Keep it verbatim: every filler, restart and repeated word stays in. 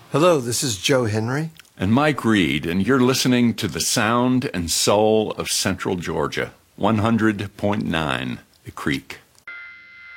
Hello, this is Joe Henry. And Mike Reed, and you're listening to the sound and soul of Central Georgia, one hundred point nine The Creek.